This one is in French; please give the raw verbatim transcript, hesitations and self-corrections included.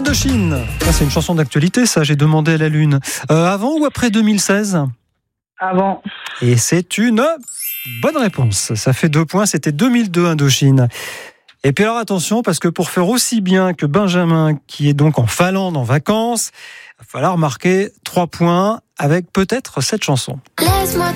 Indochine. Ah, c'est une chanson d'actualité, ça, j'ai demandé à la Lune. Euh, avant ou après deux mille seize ? Avant. Et c'est une bonne réponse. Ça fait deux points, c'était deux mille deux, Indochine. Et puis alors attention, parce que pour faire aussi bien que Benjamin, qui est donc en Finlande en vacances, il va falloir marquer trois points avec peut-être cette chanson. Laisse-moi